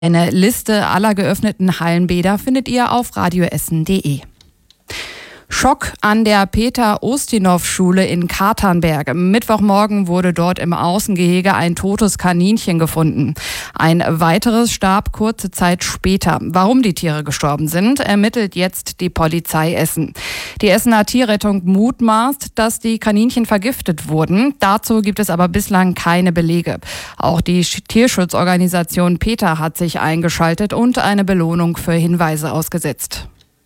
Eine Liste aller geöffneten Hallenbäder findet ihr auf radioessen.de. Schock an der Peter-Ustinov-Schule in Katernberg. Mittwochmorgen wurde dort im Außengehege ein totes Kaninchen gefunden. Ein weiteres starb kurze Zeit später. Warum die Tiere gestorben sind, ermittelt jetzt die Polizei Essen. Die Essener Tierrettung mutmaßt, dass die Kaninchen vergiftet wurden. Dazu gibt es aber bislang keine Belege. Auch die Tierschutzorganisation PETA hat sich eingeschaltet und eine Belohnung für Hinweise ausgesetzt.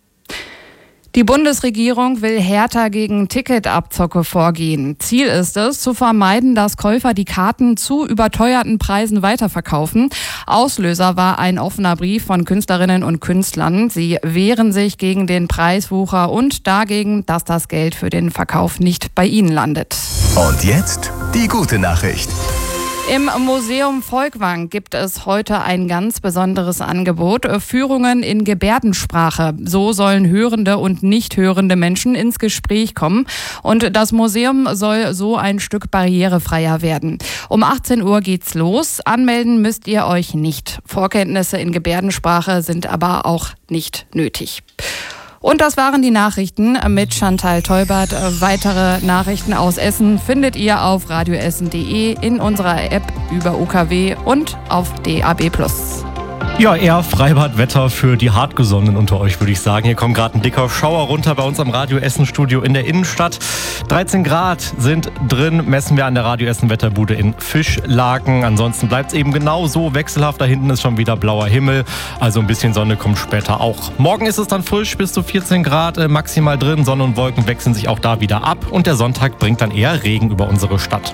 Die Bundesregierung will härter gegen Ticketabzocke vorgehen. Ziel ist es, zu vermeiden, dass Käufer die Karten zu überteuerten Preisen weiterverkaufen. Auslöser war ein offener Brief von Künstlerinnen und Künstlern. Sie wehren sich gegen den Preiswucher und dagegen, dass das Geld für den Verkauf nicht bei ihnen landet. Und jetzt die gute Nachricht. Im Museum Volkwang gibt es heute ein ganz besonderes Angebot. Führungen in Gebärdensprache. So sollen hörende und nicht hörende Menschen ins Gespräch kommen. Und das Museum soll so ein Stück barrierefreier werden. Um 18 Uhr geht's los. Anmelden müsst ihr euch nicht. Vorkenntnisse in Gebärdensprache sind aber auch nicht nötig. Und das waren die Nachrichten mit Chantal Teubert. Weitere Nachrichten aus Essen findet ihr auf radioessen.de, in unserer App über UKW und auf DAB+. Ja, eher Freibadwetter für die Hartgesonnenen unter euch, würde ich sagen. Hier kommt gerade ein dicker Schauer runter bei uns am Radio Essen Studio in der Innenstadt. 13 Grad sind drin, messen wir an der Radio Essen Wetterbude in Fischlaken. Ansonsten bleibt es eben genau so wechselhaft. Da hinten ist schon wieder blauer Himmel, also ein bisschen Sonne kommt später auch. Morgen ist es dann frisch, bis zu 14 Grad maximal drin. Sonne und Wolken wechseln sich auch da wieder ab und der Sonntag bringt dann eher Regen über unsere Stadt.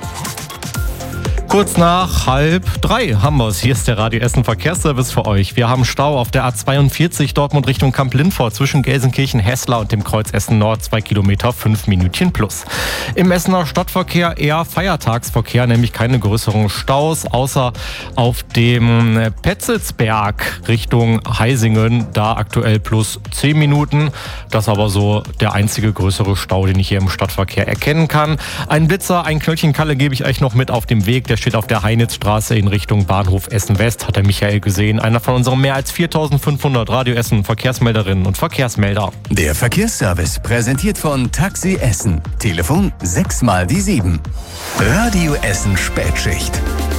Kurz nach 2:30 haben wir es. Hier ist der Radio Essen Verkehrsservice für euch. Wir haben Stau auf der A42 Dortmund Richtung Kamp-Lindfort zwischen Gelsenkirchen-Hessler und dem Kreuz Essen Nord. 2 Kilometer, 5 Minütchen plus. Im Essener Stadtverkehr eher Feiertagsverkehr, nämlich keine größeren Staus, außer auf dem Petzelsberg Richtung Heisingen. Da aktuell plus 10 Minuten. Das ist aber so der einzige größere Stau, den ich hier im Stadtverkehr erkennen kann. Ein Blitzer, ein Knöllchen Kalle gebe ich euch noch mit auf dem Weg. Der steht auf der Heinitzstraße in Richtung Bahnhof Essen-West, hat der Michael gesehen. Einer von unseren mehr als 4.500 Radio Essen Verkehrsmelderinnen und Verkehrsmelder. Der Verkehrsservice präsentiert von Taxi Essen. Telefon 6 mal die 7. Radio Essen Spätschicht.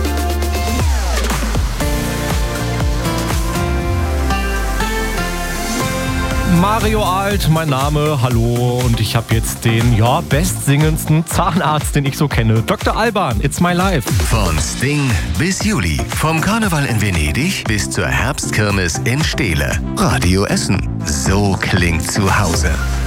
Mario Alt, mein Name, hallo, und ich habe jetzt den, bestsingendsten Zahnarzt, den ich so kenne. Dr. Alban, it's my life. Von Sting bis Juli, vom Karneval in Venedig bis zur Herbstkirmes in Steele. Radio Essen, so klingt zu Hause.